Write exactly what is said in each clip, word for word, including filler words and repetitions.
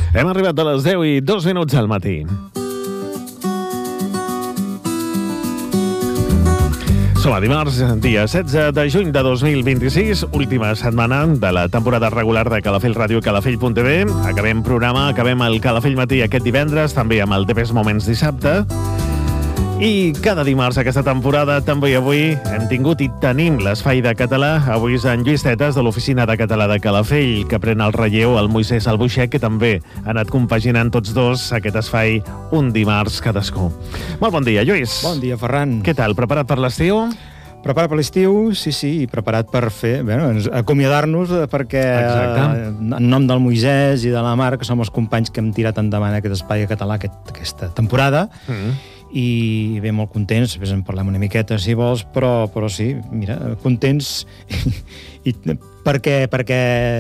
Hem arribat a les deu i dos minuts al matí. Som a dimarts, dia setze de juny de dos mil vint-i-sis, última setmana de la temporada regular de Calafell Ràdio i Calafell punt tv. Acabem programa, acabem el Calafell Matí aquest divendres, també amb el The Best Moments dissabte. I cada dimarts aquesta temporada, també avui, hem tingut i tenim l'espai de català. Avui és en Lluís Tetes, de l'Oficina de Català de Calafell, que pren el relleu, el Moisès Albuixec, que també ha anat compaginant tots dos aquest espai un dimarts cadascú. Molt bon dia, Lluís. Bon dia, Ferran. Què tal, preparat per l'estiu? Preparat per l'estiu, sí, sí, i preparat per fer, bueno, acomiadar-nos, perquè Exacte. En nom del Moisès i de la Mar, que som els companys que hem tirat endavant aquest espai de català aquest, aquesta temporada, mm. i bé, molt contents, després en parlem una miqueta, si vols, però, però sí, mira, contents, i, i perquè, perquè,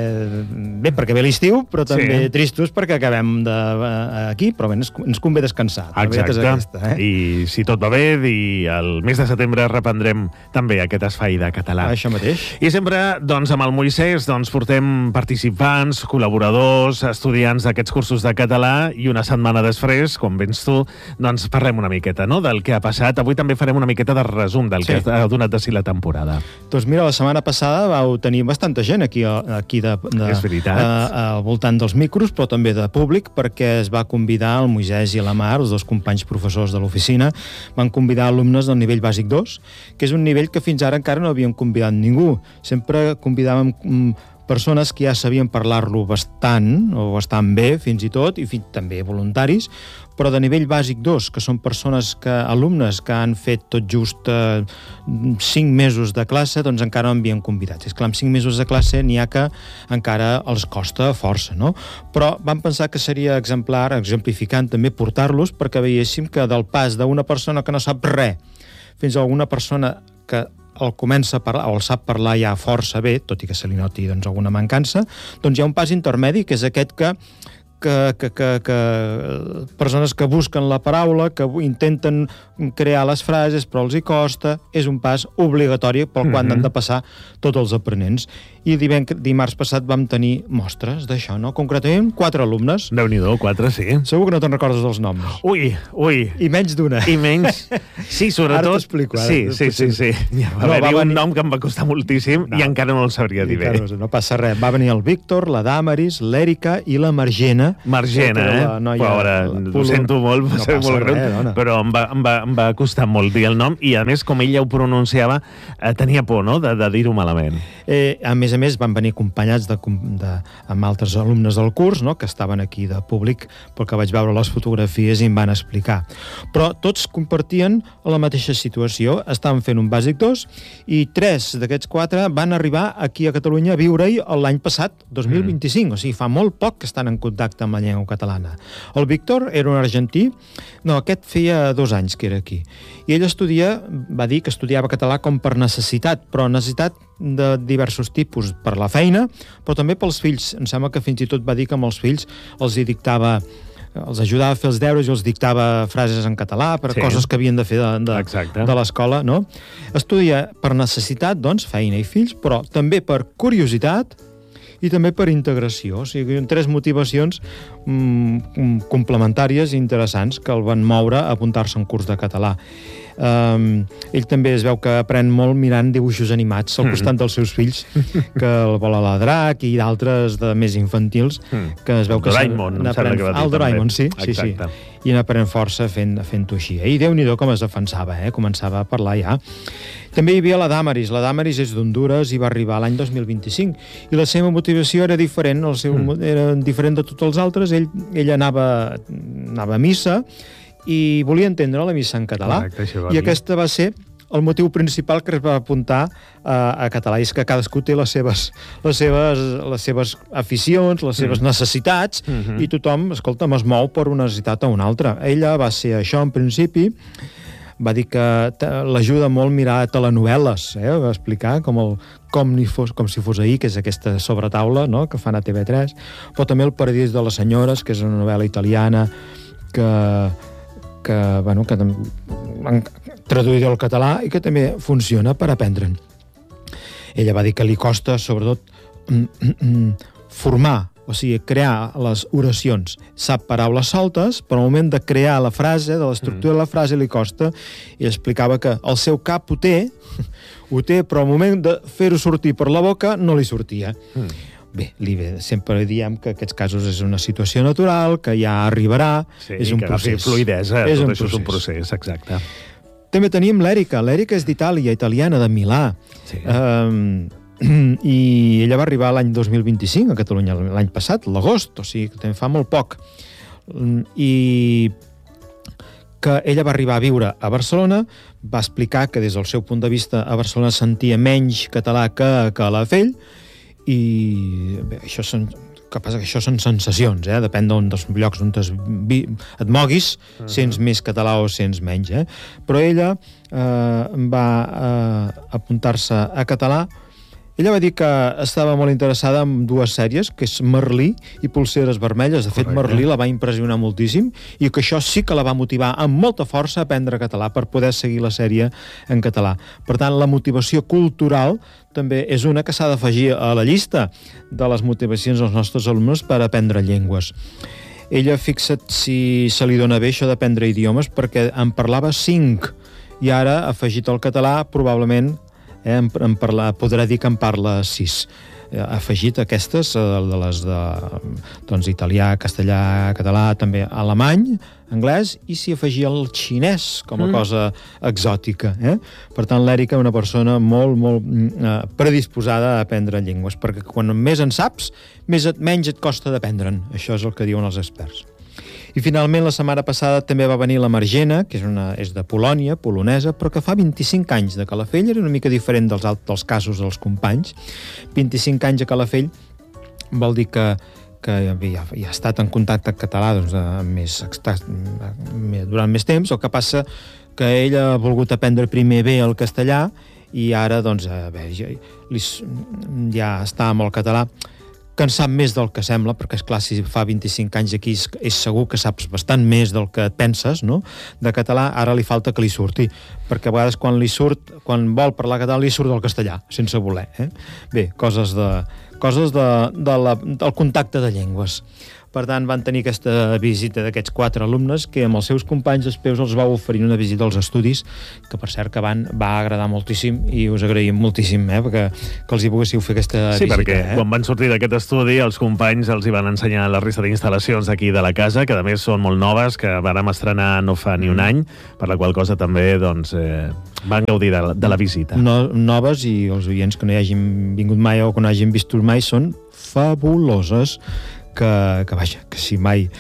bé, perquè ve l'estiu, però també sí. Tristos perquè acabem de, aquí, però bé, ens, ens convé descansar. Exacte, aquesta, eh? I si tot va bé, i el mes de setembre reprendrem també aquest espai de català. Això mateix. I sempre, doncs, amb el Moisès, doncs, portem participants, col·laboradors, estudiants d'aquests cursos de català, i una setmana després, com vens tu, doncs parlem una miqueta, no?, del que ha passat. Avui també farem una miqueta de resum del sí. que ha donat de si la temporada. Doncs mira, la setmana passada vau tenir bastanta gent aquí, aquí de, de, és veritat. A, al voltant dels micros, però també de públic, perquè es va convidar el Moisès i la Mar, els dos companys professors de l'oficina, van convidar alumnes del nivell bàsic dos, que és un nivell que fins ara encara no havien convidat ningú. Sempre convidàvem persones que ja sabien parlar-lo bastant, o bastant bé, fins i tot, i fins, també voluntaris, però de nivell bàsic dos, que són persones, que alumnes que han fet tot just eh, cinc mesos de classe, doncs encara no havien convidat. És clar, amb cinc mesos de classe n'hi ha que encara els costa força, no? Però vam pensar que seria exemplar, exemplificant també, portar-los, perquè veiéssim que del pas d'una persona que no sap res fins a alguna persona que el comença a parlar, o el sap parlar ja força bé, tot i que se li noti doncs, alguna mancança, doncs hi ha un pas intermedi, que és aquest que Que, que, que, que persones que busquen la paraula, que intenten crear les frases, però els hi costa, és un pas obligatori pel qual mm-hmm. han de passar tots els aprenents. I dimarts passat vam tenir mostres d'això, no? Concretament, quatre alumnes. Déu-n'hi-do, quatre, sí. Segur que no te'n recordes dels noms. Ui, ui. I menys d'una. I menys. Sí, sobretot... Ara t'explico. Ara, sí, sí, sí, sí. Ja va no, haver-hi va venir... un nom que em va costar moltíssim no. i encara no el sabria dir bé. No, no passa res. Va venir el Víctor, la Dàmaris, l'Èrica i la Margena. Margena, eh? Noia, Pobra, ho sento molt, no va molt greu, res, però em va, em, va, em va costar molt dir el nom, i a més, com ella ho pronunciava, eh, tenia por, no?, de, de dir-ho malament. Eh, a més a més, van venir acompanyats de, de, amb altres alumnes del curs, no?, que estaven aquí de públic, perquè vaig veure les fotografies i em van explicar. Però tots compartien la mateixa situació, estaven fent un bàsic dos, i tres d'aquests quatre van arribar aquí a Catalunya a viure-hi l'any passat, dos mil vint-i-cinc, mm. o sigui, fa molt poc que estan en contacte amb la llengua catalana. El Víctor era un argentí, no, aquest feia dos anys que era aquí, i ell estudia, va dir que estudiava català com per necessitat, però necessitat de diversos tipus, per la feina, però també pels fills. Em sembla que fins i tot va dir que amb els fills els hi dictava, els ajudava a fer els deures i els dictava frases en català per sí. coses que havien de fer de, de, de l'escola, no? Estudia per necessitat, doncs, feina i fills, però també per curiositat i també per integració. O sigui, tres motivacions mm, complementàries i interessants que el van moure a apuntar-se a un curs de català. Um, ell també es veu que aprèn molt mirant dibuixos animats al costat mm. dels seus fills, que el vol a la Drac i d'altres de més infantils, mm. que es veu que... Doraemon, em sembla que va dir. El Doraemon, sí, sí, sí. Exacte. I n'aprèn força fent, fent-ho així. I Déu-n'hi-do com es defensava, eh? Començava a parlar ja. També hi havia la Dàmaris. La Dàmaris és d'Honduras i va arribar l'any dos mil vint-i-cinc. I la seva motivació era diferent, el seu, mm. era diferent de tots els altres. Ell, ell anava, anava a missa i volia entendre la missa en català. Correcte, I aquesta va ser el motiu principal que es va apuntar a, a català, és que cadascú té les seves, les seves, les seves aficions, les seves mm. necessitats, mm-hmm. i tothom, escolta'm, es mou per una necessitat a una altra. Ella va ser això en principi, va dir que l'ajuda molt mirar telenovel·les, eh? Va explicar com, el, com, ni fos, com si fos ahir, que és aquesta sobretaula, no?, que fan a T V tres, però també El Paradís de les senyores, que és una novel·la italiana que... que, bueno, que traduïda al català i que també funciona per aprendre'n. Ella va dir que li costa, sobretot, formar o sigui, crear les oracions. Sap paraules soltes, però al moment de crear la frase, de l'estructura mm. de la frase, li costa, i explicava que el seu cap ho té, ho té, però al moment de fer-ho sortir per la boca no li sortia. Mm. Bé, li ve, sempre diem que aquests casos és una situació natural, que ja arribarà, sí, és un que procés. fluïdesa, és tot un això procés. és un procés, exacte. També tenim l'Èrica. L'Èrica és d'Itàlia, italiana, de Milà. Sí. Um, i ella va arribar l'any dos mil vint-i-cinc a Catalunya, l'any passat, l'agost, o sigui que fa molt poc. I que ella va arribar a viure a Barcelona, va explicar que des del seu punt de vista a Barcelona sentia menys català que a Calafell, i bé, això són, que passa que això són sensacions, eh? Depèn d'un dels llocs on es vi, et moguis, uh -huh. sents més català o sents menys, eh? Però ella eh, va eh, apuntar-se a català. Ella va dir que estava molt interessada en dues sèries, que és Merlí i Polseres vermelles. De fet, Correcte. Merlí la va impressionar moltíssim i que això sí que la va motivar amb molta força a aprendre català per poder seguir la sèrie en català. Per tant, la motivació cultural també és una que s'ha d'afegir a la llista de les motivacions dels nostres alumnes per aprendre llengües. Ella, fixa't si se li dona bé això d'aprendre idiomes, perquè en parlava cinc i ara, afegit al català, probablement Eh, en, en parla, podrà dir que en parla sis. Eh, afegit aquestes, eh, de les de doncs, italià, castellà, català, també alemany, anglès, i s'hi afegia el xinès com a mm. cosa exòtica. Eh? Per tant, l'Èrica és una persona molt, molt eh, predisposada a aprendre llengües, perquè quan més en saps, més et, menys et costa d'aprendre'n. Això és el que diuen els experts. I finalment, la setmana passada també va venir la Margena, que és, una, és de Polònia, polonesa, però que fa vint-i-cinc anys de Calafell, era una mica diferent dels, dels casos dels companys. vint-i-cinc anys a Calafell vol dir que, que ja, ja ha estat en contacte català doncs, més, durant més temps. El que passa que ell ha volgut aprendre primer bé el castellà i ara doncs, bé, ja, ja està amb el català, que en sap més del que sembla, perquè, esclar, si fa vint-i-cinc anys aquí és, és segur que saps bastant més del que et penses, no?, de català. Ara li falta que li surti, perquè a vegades quan li surt, quan vol parlar català, li surt del castellà, sense voler. Eh? Bé, coses, de, coses de, de la, del contacte de llengües. Per tant, van tenir aquesta visita d'aquests quatre alumnes que amb els seus companys després els va oferir una visita als estudis, que per cert que van, va agradar moltíssim i us agraïm moltíssim eh, perquè, que els hi poguéssiu fer aquesta sí, visita. Sí, perquè eh? quan van sortir d'aquest estudi els companys els hi van ensenyar la resta d'instal·lacions d'aquí de la casa, que a més són molt noves, que vàrem estrenar no fa ni un any, per la qual cosa també doncs, eh, van gaudir de la, de la visita. No, noves, i els oients que no hi hagin vingut mai o que no hagin vist mai són fabuloses. Que, que vaja, que si mai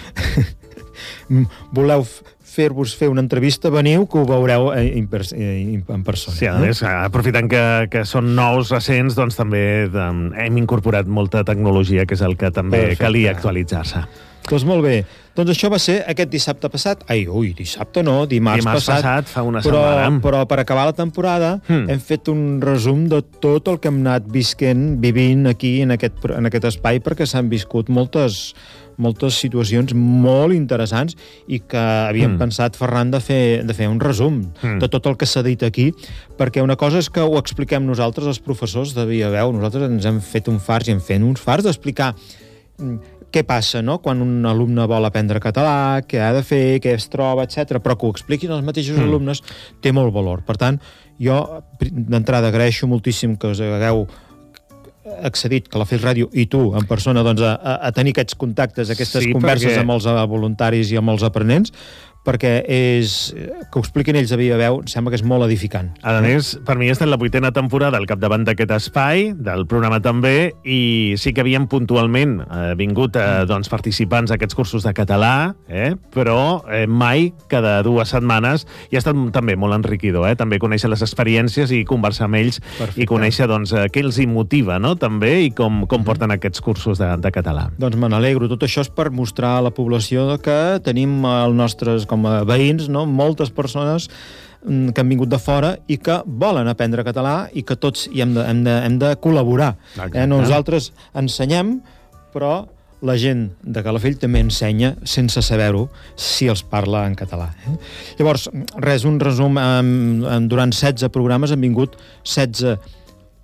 voleu fer-vos fer una entrevista, veniu, que ho veureu en, en persona. Sí, a més, aprofitant que, que són nous, recents, doncs també hem incorporat molta tecnologia, que és el que també Perfecte. Calia actualitzar-se. Doncs molt bé. Doncs això va ser aquest dissabte passat. Ai, ui, dissabte no, dimarts, dimarts passat. passat, fa una però, setmana. Però per acabar la temporada hmm. hem fet un resum de tot el que hem anat visquent, vivint aquí en aquest, en aquest espai, perquè s'han viscut moltes, moltes situacions molt interessants i que havíem hmm. pensat, Ferran, de fer, de fer un resum hmm. de tot el que s'ha dit aquí, perquè una cosa és que ho expliquem nosaltres, els professors de Via Veu. Nosaltres ens hem fet un fars i hem fet uns fars d'explicar què passa, no?, quan un alumne vol aprendre català, què ha de fer, què es troba, etcètera. Però que ho expliquin els mateixos mm. alumnes té molt valor. Per tant, jo d'entrada agraeixo moltíssim que us hagueu accedit, que la Calafell Ràdio i tu, en persona, doncs, a, a tenir aquests contactes, aquestes sí, converses perquè... amb els voluntaris i amb els aprenents, perquè és, que ho expliquin ells a Via Veu, sembla que és molt edificant. A més, per mi ha estat la vuitena temporada al capdavant d'aquest espai, del programa també, i sí que havíem puntualment eh, vingut eh, doncs, participants a aquests cursos de català, eh, però eh, mai cada dues setmanes, i ha estat també molt enriquidor, eh, també conèixer les experiències i conversar amb ells. Perfecte. I conèixer doncs, què els hi motiva, no?, també, i com, com porten aquests cursos de, de català. Doncs me n'alegro. Tot això és per mostrar a la població que tenim els nostres, com a veïns, no?, moltes persones que han vingut de fora i que volen aprendre català i que tots hi hem de, hem de, hem de col·laborar. Eh? Nosaltres ensenyem, però la gent de Calafell també ensenya sense saber-ho si els parla en català. Eh? Llavors, res, un resum, eh, durant setze programes han vingut setze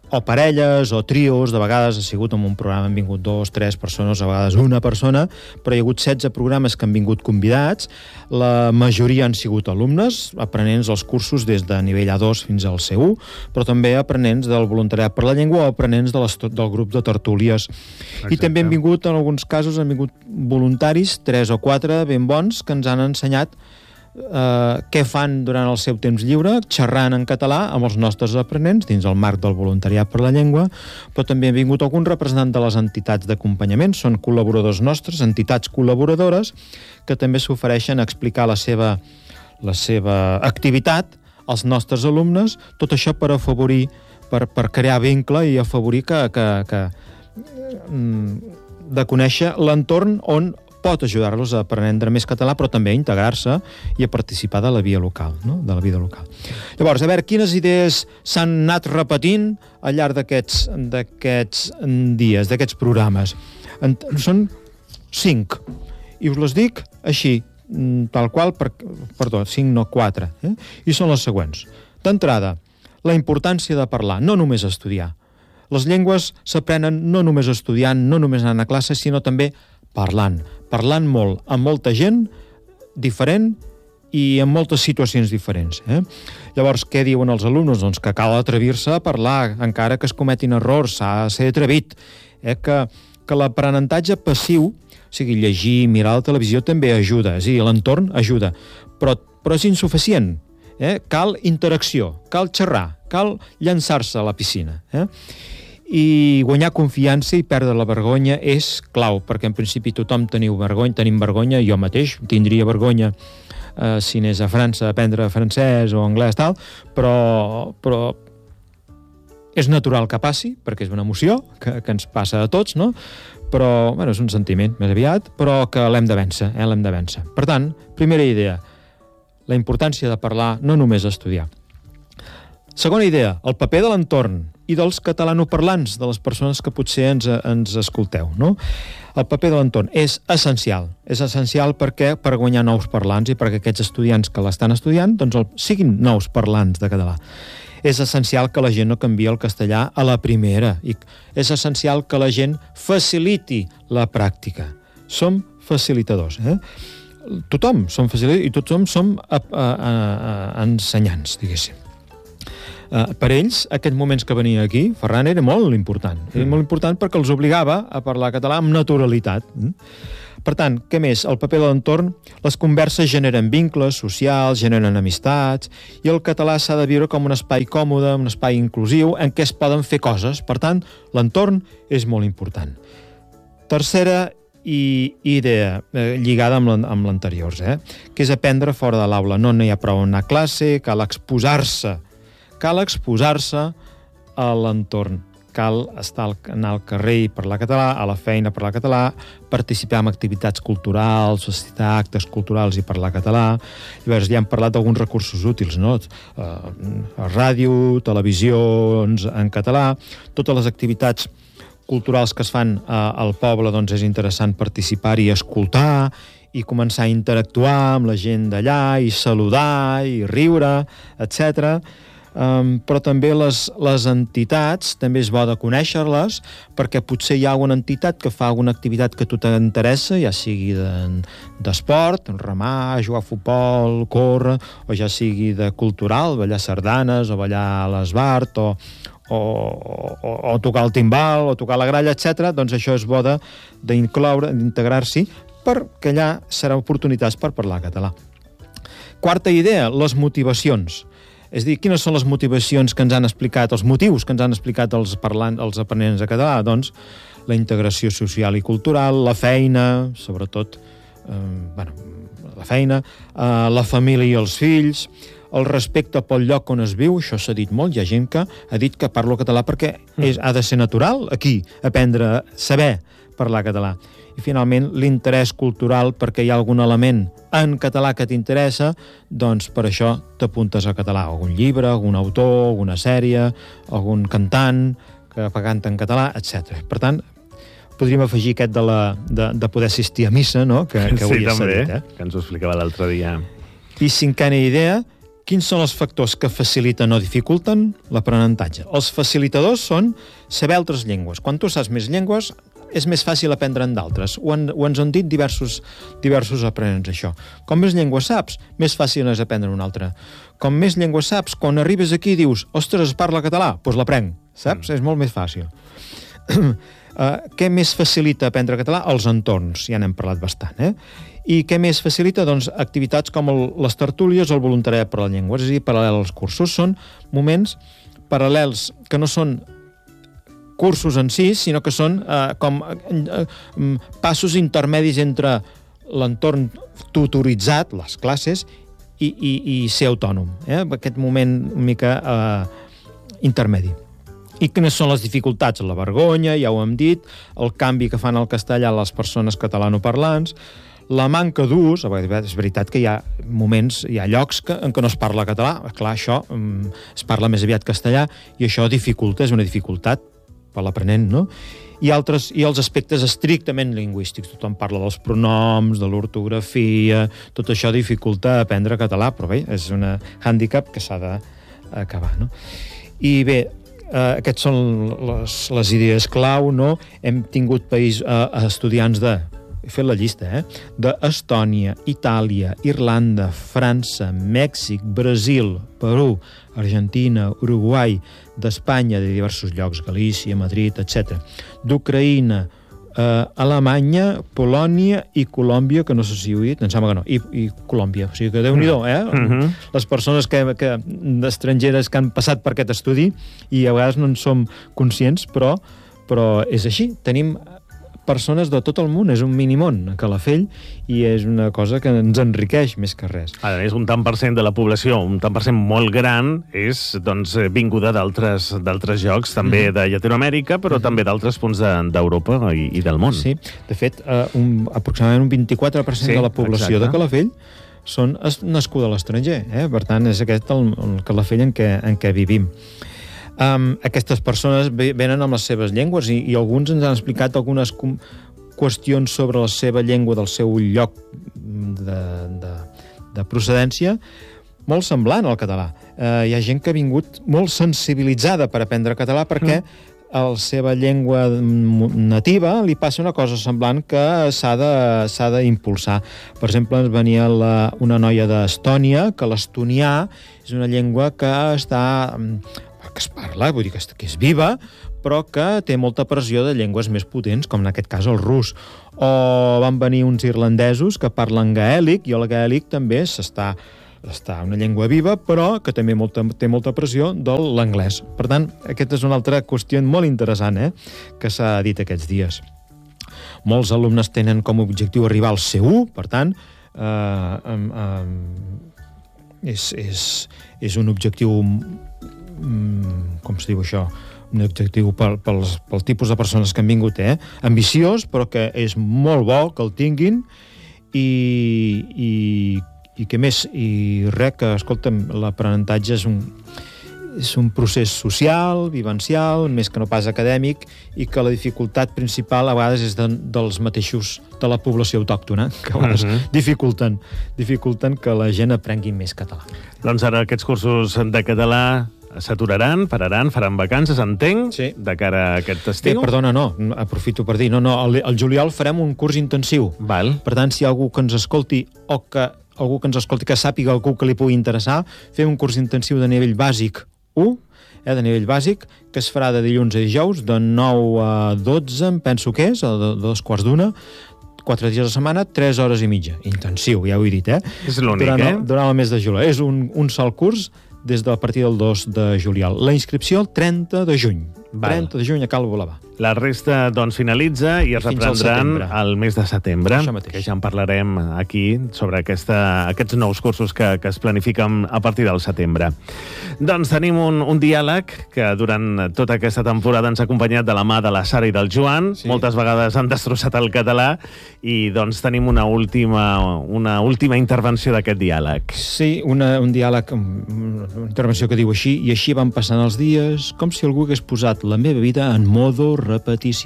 o parelles o trios, de vegades ha sigut en un programa han vingut dos, tres persones, a vegades una persona, però hi ha hagut setze programes que han vingut convidats, la majoria han sigut alumnes, aprenents dels cursos des de nivell A dos fins al C u, però també aprenents del voluntariat per la llengua o aprenents de les, del grup de tertúlies. Exacte. I també han vingut, en alguns casos, han vingut voluntaris, tres o quatre ben bons, que ens han ensenyat Uh, què fan durant el seu temps lliure, xerrant en català amb els nostres aprenents dins el marc del voluntariat per la llengua, però també han vingut alguns representants de les entitats d'acompanyament, són col·laboradors nostres, entitats col·laboradores, que també s'ofereixen a explicar la seva, la seva activitat als nostres alumnes, tot això per afavorir, per, per crear vincle i afavorir que, que, que de conèixer l'entorn on pot ajudar-los a aprendre més català, però també a integrar-se i a participar de la via local, no? de la vida local. Llavors, a veure, quines idees s'han anat repetint al llarg d'aquests d'aquests dies, d'aquests programes? En, són cinc, i us les dic així, tal qual, per, perdó, cinc, no quatre, eh? I són les següents. D'entrada, la importància de parlar, no només estudiar. Les llengües s'aprenen no només estudiant, no només anant a classe, sinó també parlant, parlant molt amb molta gent diferent i en moltes situacions diferents. Eh? Llavors, què diuen els alumnes? Doncs que cal atrevir-se a parlar, encara que es cometin errors, s'ha de ser atrevit. Eh? Que, que l'aprenentatge passiu, o sigui, llegir, mirar la televisió, també ajuda, és a dir, l'entorn ajuda, però, però és insuficient. Eh? Cal interacció, cal xerrar, cal llançar-se a la piscina. Eh? I guanyar confiança i perdre la vergonya és clau, perquè en principi tothom teniu vergonya, tenim vergonya, jo mateix tindria vergonya eh, si anés a França a aprendre francès o anglès, tal, però, però és natural que passi, perquè és una emoció que, que ens passa a tots, no? Però, bueno, és un sentiment més aviat, però que l'hem de vèncer, eh? l'hem de vèncer. Per tant, primera idea, la importància de parlar, no només estudiar. Segona idea, el paper de l'entorn i dels catalanoparlants, de les persones que potser ens, ens escolteu, no? El paper de l'entorn és essencial. És essencial perquè per guanyar nous parlants i perquè aquests estudiants que l'estan estudiant doncs el, siguin nous parlants de català. És essencial que la gent no canviï el castellà a la primera. I és essencial que la gent faciliti la pràctica. Som facilitadors, eh? Tothom som facilitadors i tothom som a, a, a, a ensenyants, diguéssim. Uh, per ells, aquests moments que venia aquí, Ferran, era molt important. Mm. Era molt important perquè els obligava a parlar català amb naturalitat. Mm? Per tant, què més? El paper de l'entorn, les converses generen vincles socials, generen amistats, i el català s'ha de viure com un espai còmode, un espai inclusiu, en què es poden fer coses. Per tant, l'entorn és molt important. Tercera i idea, eh, lligada amb l'anterior, eh? que és aprendre fora de l'aula. No n'hi ha prou anar a classe, cal exposar-se cal exposar-se a l'entorn. Cal estar al, anar al carrer i parlar català, a la feina parlar català, participar en activitats culturals, assistir a actes culturals i parlar català. Llavors ja hem parlat d'alguns recursos útils, no? Uh, ràdio, televisions en català, totes les activitats culturals que es fan uh, al poble, doncs és interessant participar i escoltar i començar a interactuar amb la gent d'allà i saludar i riure, etcètera. Um, però també les, les entitats, també és bo de conèixer-les, perquè potser hi ha alguna entitat que fa alguna activitat que a tu t'interessa, ja sigui d'esport, de, remar, jugar a futbol, córrer, o ja sigui de cultural, ballar sardanes, o ballar a l'esbart, o, o, o, o tocar el timbal, o tocar la gralla, etcètera. Doncs això és bo d'incloure, d'integrar-s'hi, perquè allà serà oportunitats per parlar català. Quarta idea, les motivacions. És a dir, quines són les motivacions que ens han explicat, els motius que ens han explicat els, parlant, els aprenents de català? Doncs la integració social i cultural, la feina, sobretot, eh, bueno, la feina, eh, la família i els fills, el respecte pel lloc on es viu, això s'ha dit molt, hi ha gent que ha dit que parlo català perquè és, ha de ser natural aquí, aprendre, saber parlar català. I finalment l'interès cultural, perquè hi ha algun element en català que t'interessa, doncs per això t'apuntes a català, algun llibre, algun autor, alguna sèrie, algun cantant que canta en català, etcètera. Per tant, podríem afegir aquest de, la, de, de poder assistir a missa, no? que, que sí, avui també, dit, eh? que ens ho explicava l'altre dia. I cinquena idea, Quins són els factors que faciliten o dificulten l'aprenentatge? Els facilitadors són saber altres llengües. Quan tu saps més llengües, és més fàcil aprendre'n d'altres. Ho, han, ho ens han dit diversos, diversos aprenents, això. Com més llengües saps, més fàcil és aprendre una altra. Com més llengües saps, quan arribes aquí i dius ostres, es parla català, doncs l'aprenc, saps? Mm. És molt més fàcil. uh, què més facilita aprendre català? Els entorns, ja n'hem parlat bastant, eh? I què més facilita? Doncs activitats com el, les tertúlies o el voluntariat per la llengua, és a dir, paral·lel als cursos. Són moments paral·lels que no són cursos en si, sinó que són eh, com eh, passos intermedis entre l'entorn tutoritzat, les classes, i, i, i ser autònom. Eh? Aquest moment una mica eh, intermedi. I quines són les dificultats? La vergonya, ja ho hem dit, el canvi que fan al castellà les persones catalanoparlants, la manca d'ús, és veritat que hi ha moments, hi ha llocs que, en què no es parla català, clar, això um, es parla més aviat castellà, i això dificulta, és una dificultat per l'aprenent, no? I, altres, i els aspectes estrictament lingüístics, tothom parla dels pronoms, de l'ortografia, tot això dificulta aprendre català, però bé, és un hàndicap que s'ha d'acabar, no? I bé, Uh, aquests són les, les idees clau, no? Hem tingut país, uh, estudiants de, he fet la llista, eh? d'Estònia, Itàlia, Irlanda, França, Mèxic, Brasil, Perú, Argentina, Uruguai, d'Espanya, de diversos llocs, Galícia, Madrid, etcètera, d'Ucraïna, Uh, Alemanya, Polònia i Colòmbia, que no sé si ho he dit, em sembla que no, i, i Colòmbia, o sigui que Déu-n'hi-do, eh? Mm-hmm. Les persones que, que, estrangeres que han passat per aquest estudi i a vegades no en som conscients, però, però és així, tenim persones de tot el món, és un minimón a Calafell i és una cosa que ens enriqueix més que res. A més, un tant per cent de la població, un tant per cent molt gran, és doncs, vinguda d'altres d'altres llocs, també mm-hmm. de Llatinoamèrica, però mm-hmm. també d'altres punts d'Europa de, i, i del món. Sí, de fet, uh, un, aproximadament un vint-i-quatre per cent sí, de la població exacte. de Calafell són nascuda a l'estranger, eh? Per tant, és aquest el, el Calafell en què, en què vivim. Um, aquestes persones venen amb les seves llengües i, i alguns ens han explicat algunes com, qüestions sobre la seva llengua del seu lloc de, de, de procedència molt semblant al català. Uh, hi ha gent que ha vingut molt sensibilitzada per aprendre català perquè mm. a la seva llengua nativa li passa una cosa semblant que s'ha de, s'ha d'impulsar. Per exemple, ens venia la, una noia d'Estònia, que l'estonià és una llengua que està... que es parla, vull dir que és, que és viva, però que té molta pressió de llengües més potents, com en aquest cas el rus. O van venir uns irlandesos que parlen gaèlic, i el gaèlic també s'està, està una llengua viva, però que també molta, té molta pressió de l'anglès. Per tant, aquesta és una altra qüestió molt interessant, eh, que s'ha dit aquests dies. Molts alumnes tenen com a objectiu arribar al C u, per tant, eh, eh, és, és, és un objectiu... com es diu això, un objectiu pel, pel, pel tipus de persones que han vingut, eh? ambiciós, però que és molt bo que el tinguin i, i, i que més, i res, que, escolta'm, l'aprenentatge és un, és un procés social, vivencial, més que no pas acadèmic, i que la dificultat principal a vegades és de, dels mateixos de la població autòctona, que a vegades uh-huh. dificulten, dificulten que la gent aprengui més català. Doncs ara aquests cursos de català s'aturaran, pararan, faran vacances, entenc, sí. de cara a aquest estiu? Bé, perdona, no, aprofito per dir, no, no, el, el juliol farem un curs intensiu. Val. Per tant, si hi ha algú que ens escolti o que algú que ens escolti que sàpiga algú que li pugui interessar, fer un curs intensiu de nivell bàsic u, eh, de nivell bàsic, que es farà de dilluns a dijous, de nou a dotze, em penso que és, o de, de dos quarts d'una, quatre dies a la setmana, tres hores i mitja. Intensiu, ja ho he dit, eh? És l'únic, durant, eh? Durant el mes de juliol. És un, un sol curs des de a partir del dos de juliol. La inscripció el trenta de juny. Val. trenta de juny a Cal Volava. La resta, doncs, finalitza i es reprendran al mes de setembre, que ja en parlarem aquí sobre aquesta, aquests nous cursos que, que es planifiquen a partir del setembre. Doncs tenim un, un diàleg que durant tota aquesta temporada ens ha acompanyat de la mà de la Sara i del Joan. Sí. Moltes vegades han destrossat el català i doncs tenim una última, una última intervenció d'aquest diàleg. Sí, una, un diàleg, una intervenció que diu així: i així van passant els dies, com si algú hagués posat la meva vida en modo repetició.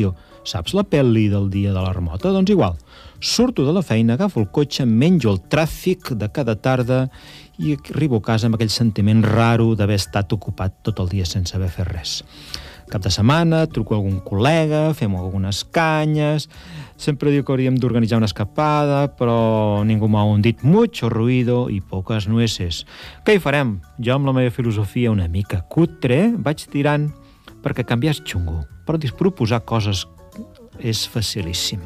Saps la pel·li del dia de la remota? Doncs igual. Surto de la feina, agafo el cotxe, menjo el tràfic de cada tarda i arribo a casa amb aquell sentiment raro d'haver estat ocupat tot el dia sense haver fet res. Cap de setmana, truco a algun col·lega, fem algunes canyes, sempre diu que hauríem d'organitzar una escapada, però ningú m'ha dit mucho ruido i poques nueces. Què hi farem? Jo, amb la meva filosofia una mica cutre, vaig tirant perquè canviar és xungo, però disproposar coses és facilíssim.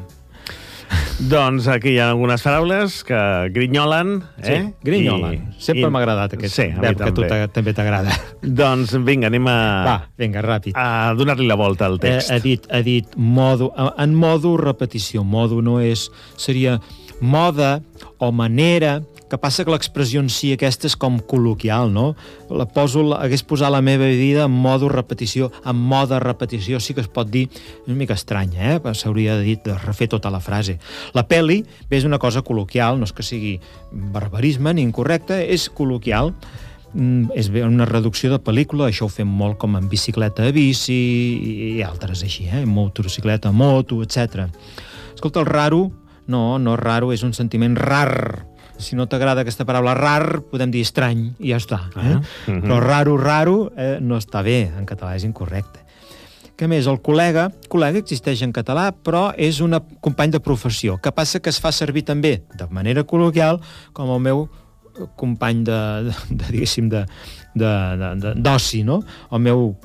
Doncs aquí hi ha algunes paraules que grinyolen, eh? Sí, grinyolen. I, Sempre i... m'ha agradat aquest sí, verb que a tu també t'agrada. Doncs vinga, anem a... Va, vinga, ràpid. A donar-li la volta al text. Eh, ha dit, ha dit modo, en modo repetició. Modo no és... Seria moda o manera... Que passa que l'expressió en si aquesta és com col·loquial, no? La poso, hagués posat la meva vida en modo repetició, en moda repetició, sí que es pot dir una mica estranya, eh? S'hauria de dir de refer tota la frase. La pel·li bé, és una cosa col·loquial, no és que sigui barbarisme ni incorrecte, és col·loquial, mm, és una reducció de pel·lícula, això ho fem molt com en bicicleta a bici i altres així, eh? Motocicleta a moto, etcètera. Escolta, el raro, no, no raro, és un sentiment rar. Si no t'agrada aquesta paraula rar, podem dir estrany, i ja està. Eh? Uh -huh. Però raro, raro, eh, no està bé, en català és incorrecte. Què més? El col·lega, col·lega existeix en català, però és un company de professió, que passa que es fa servir també, de manera col·loquial, com el meu company de, de, de diguéssim, de, de, de, d'oci, no? El meu,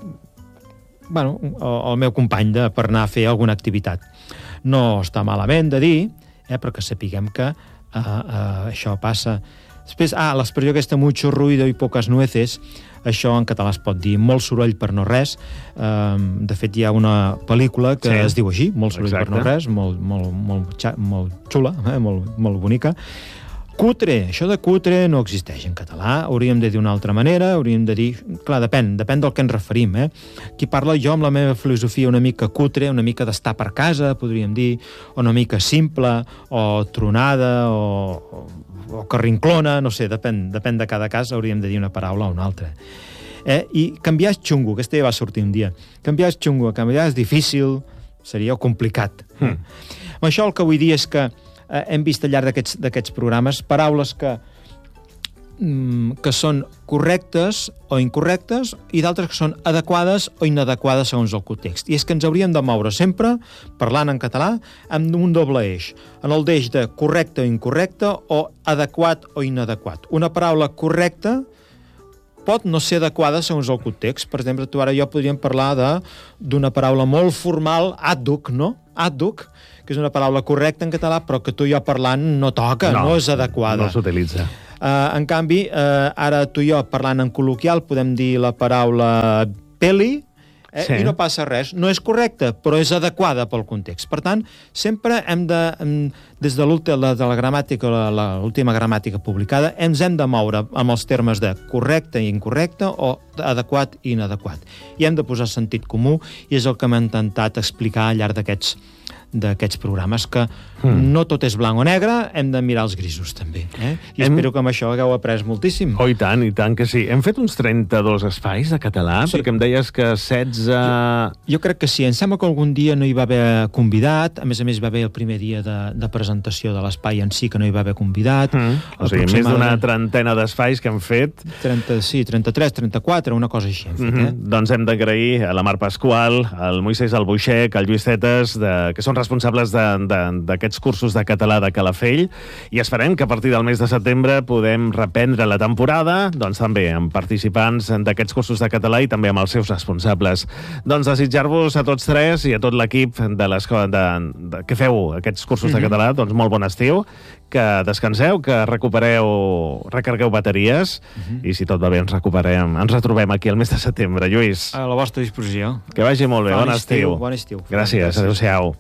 bueno, el, el meu company de, per anar a fer alguna activitat. No està malament de dir, eh, perquè sapiguem que Uh, uh, això passa. Després, ah, l'expressió aquesta mucho ruido i poques nueces, això en català es pot dir molt soroll per no res. Uh, de fet, hi ha una pel·lícula que sí. es diu així, molt soroll Exacte. Per no res, molt, molt, molt, molt xula, eh? molt, molt bonica. Cutre, això de cutre no existeix en català, hauríem de dir d'una altra manera, hauríem de dir... Clar, depèn, depèn del que ens referim, eh? Aquí parla jo amb la meva filosofia una mica cutre, una mica d'estar per casa, podríem dir, o una mica simple, o tronada, o, o, o carrinclona, no sé, depèn, depèn de cada cas, hauríem de dir una paraula o una altra. Eh? I canviar és xungo, aquesta ja va sortir un dia. Canviar és xungo, canviar és difícil, seria complicat. Mm. Amb això el que vull dir és que Eh, hem vist al llarg d'aquests d'aquests programes paraules que, mm, que són correctes o incorrectes i d'altres que són adequades o inadequades segons el context. I és que ens hauríem de moure sempre, parlant en català, amb un doble eix. En el d'eix de correcte o incorrecte o adequat o inadequat. Una paraula correcta pot no ser adequada segons el context. Per exemple, tu ara i jo podríem parlar d'una paraula molt formal, adduc, no? Adduc, que és una paraula correcta en català, però que tu i jo parlant no toca, no, no és adequada. No s'utilitza. Uh, en canvi, uh, ara tu i jo parlant en col·loquial podem dir la paraula peli, eh? Sí. I no passa res. No és correcta, però és adequada pel context. Per tant, sempre hem de, des de l'última de la gramàtica, l'última gramàtica publicada, ens hem de moure amb els termes de correcte i incorrecte o adequat i inadequat. I hem de posar sentit comú, i és el que hem intentat explicar al llarg d'aquests d'aquests programes, que mm. no tot és blanc o negre, hem de mirar els grisos també, eh? I hem... espero que amb això hagueu après moltíssim. Oh, i tant, i tant que sí. Hem fet uns trenta-dos espais de català, sí. Perquè em deies que setze... Jo, jo crec que sí, em sembla que algun dia no hi va haver convidat, a més a més va haver el primer dia de, de presentació de l'espai en si que no hi va haver convidat. Mm. O sigui, més d'una trentena d'espais que hem fet. trenta, sí, trenta-tres, trenta-quatre, una cosa així hem fet, mm-hmm. eh? Doncs hem d'agrair a la Mar Pasqual, al Moisès Albuixec, al Lluís Cetes, de, que són responsables d'aquests cursos de català de Calafell, i esperem que a partir del mes de setembre podem reprendre la temporada, doncs també amb participants d'aquests cursos de català i també amb els seus responsables. Doncs desitjar-vos a tots tres i a tot l'equip de l'escola de, de, que feu aquests cursos mm-hmm. de català, doncs molt bon estiu, que descanseu, que recupereu, recargueu bateries, mm-hmm. i si tot va bé ens recuperem, ens retrobem aquí el mes de setembre. Lluís. A la vostra disposició. Que vagi molt bé, bon, bon estiu. Bon estiu. Gràcies, Gràcies. Adéu-siau.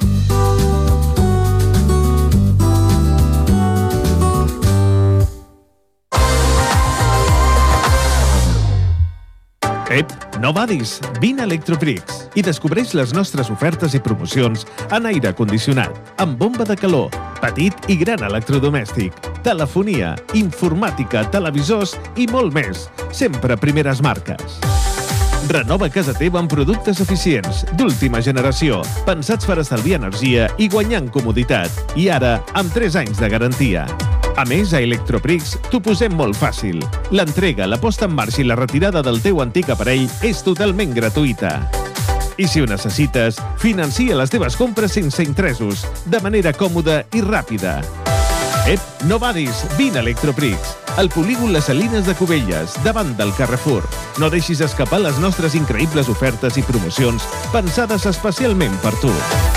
Ep, no badis! Vine a Electroprix i descobreix les nostres ofertes i promocions en aire condicionat, amb bomba de calor, petit i gran electrodomèstic, telefonia, informàtica, televisors i molt més. Sempre primeres marques. Renova casa teva amb productes eficients, d'última generació, pensats per estalviar energia i guanyar en comoditat. I ara, amb tres anys de garantia. A més, a Electroprix t'ho posem molt fàcil. L'entrega, la posta en marxa i la retirada del teu antic aparell és totalment gratuïta. I si ho necessites, financia les teves compres sense interessos, de manera còmoda i ràpida. Ep, no badis, vine a Electroprix, al polígon Les Salines de Cubelles, davant del Carrefour. No deixis escapar les nostres increïbles ofertes i promocions pensades especialment per tu.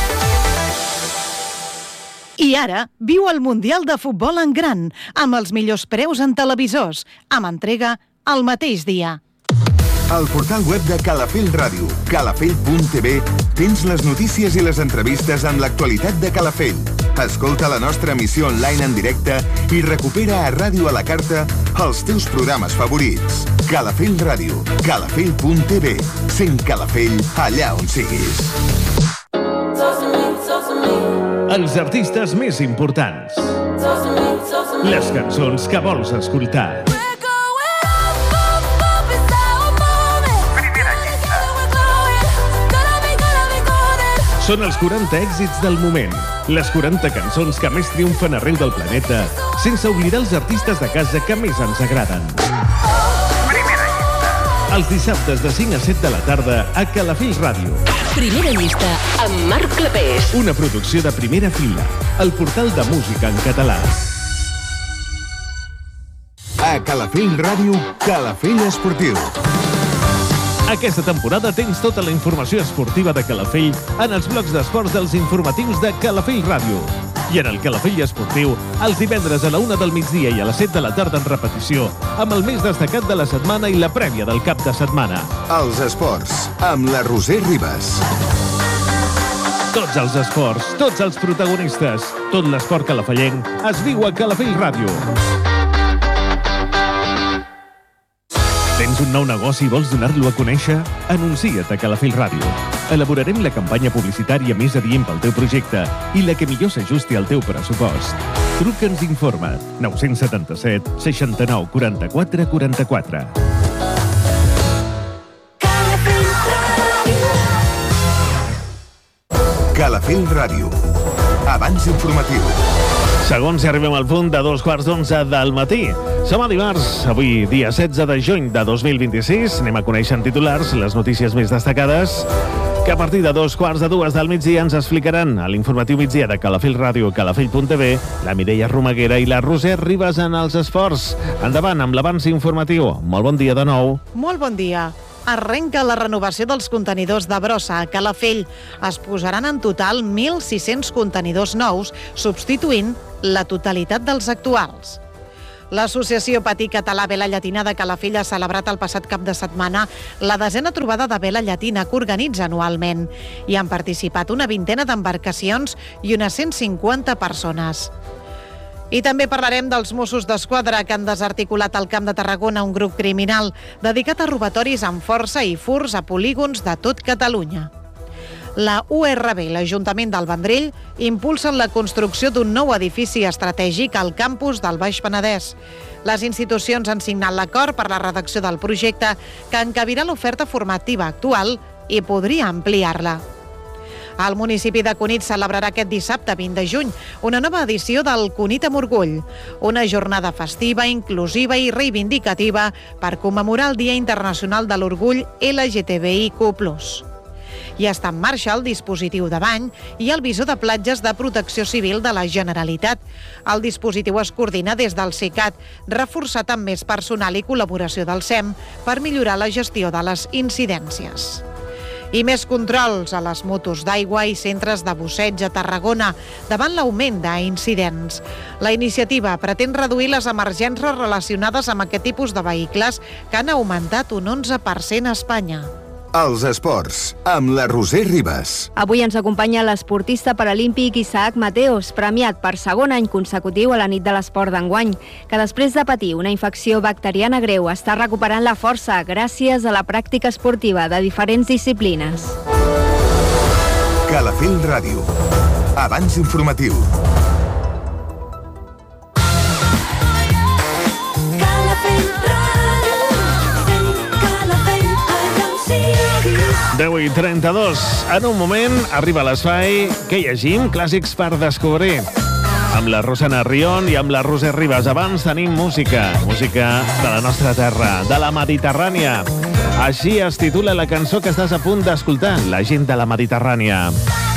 I ara, viu el Mundial de Futbol en gran, amb els millors preus en televisors, amb entrega el mateix dia. Al portal web de Calafell Ràdio, calafell punt t v, tens les notícies i les entrevistes amb l'actualitat de Calafell. Escolta la nostra emissió online en directe i recupera a Ràdio a la Carta els teus programes favorits. Calafell Ràdio, calafell punt t v. Sent Calafell allà on siguis. Els artistes més importants. Les cançons que vols escoltar. Són els quaranta èxits del moment, les quaranta cançons que més triomfen arreu del planeta, sense oblidar els artistes de casa que més ens agraden. Primera llista. Els dissabtes de cinc a set de la tarda a Calafell Ràdio. Primera llista amb Marc Clapés. Una producció de primera fila, el portal de música en català. A Calafell Ràdio, Calafell Esportiu. Aquesta temporada tens tota la informació esportiva de Calafell en els blocs d'esports dels informatius de Calafell Ràdio. I en el Calafell Esportiu, els divendres a la una del migdia i a les set de la tarda en repetició, amb el més destacat de la setmana i la prèvia del cap de setmana. Els esports, amb la Roser Ribas. Tots els esports, tots els protagonistes, tot l'esport calafellenc es viu a Calafell Ràdio. Tens un nou negoci i vols donar-lo a conèixer? Anuncia't a Calafell Ràdio. Elaborarem la campanya publicitària més adient pel teu projecte i la que millor s'ajusti al teu pressupost. Truca'ns i informa't. nou set set, seixanta-nou, quaranta-quatre, quaranta-quatre. Calafell Ràdio. Abans informatiu. Segons si arribem al punt de dos quarts d'onze del matí. Som a dimarts, avui dia setze de juny de dos mil vint-i-sis. Anem a conèixer en titulars les notícies més destacades que a partir de dos quarts de dues del migdia ens explicaran a l'informatiu migdia de Calafell Ràdio, calafell punt t v, la Mireia Romaguera i la Roser Ribas en els esports. Endavant amb l'abans informatiu. Molt bon dia de nou. Molt bon dia. Arrenca la renovació dels contenidors de brossa a Calafell. Es posaran en total mil sis-cents contenidors nous, substituint la totalitat dels actuals. L'Associació Patí Català Vela Llatina de Calafell ha celebrat el passat cap de setmana la desena trobada de vela llatina que organitza anualment. Hi han participat una vintena d'embarcacions i unes cent cinquanta persones. I també parlarem dels Mossos d'Esquadra que han desarticulat al Camp de Tarragona un grup criminal dedicat a robatoris amb força i furts a polígons de tot Catalunya. La U R B i l'Ajuntament del Vendrell impulsen la construcció d'un nou edifici estratègic al campus del Baix Penedès. Les institucions han signat l'acord per la redacció del projecte que encabirà l'oferta formativa actual i podria ampliar-la. El municipi de Cunit celebrarà aquest dissabte vint de juny una nova edició del Cunit amb Orgull, una jornada festiva, inclusiva i reivindicativa per commemorar el Dia Internacional de l'Orgull L G T B I Q plus. Ja està en marxa el dispositiu de bany i el visor de platges de protecció civil de la Generalitat. El dispositiu es coordina des del SICAT, reforçat amb més personal i col·laboració del S E M per millorar la gestió de les incidències. I més controls a les motos d'aigua i centres de busseig a Tarragona davant l'augment d'incidents. La iniciativa pretén reduir les emergències relacionades amb aquest tipus de vehicles que han augmentat un onze per cent a Espanya. Els esports, amb la Roser Ribas. Avui ens acompanya l'esportista paralímpic Isaac Mateos, premiat per segon any consecutiu a la nit de l'esport d'enguany, que després de patir una infecció bacteriana greu està recuperant la força gràcies a la pràctica esportiva de diferents disciplines. Calafell Ràdio. Abans informatiu. deu i trenta-dos. En un moment arriba l'espai que llegim clàssics per descobrir. Amb la Rosana Rion i amb la Roser Ribas. Abans tenim música, música de la nostra terra, de la Mediterrània. Així es titula la cançó que estàs a punt d'escoltar, La gent de la Mediterrània.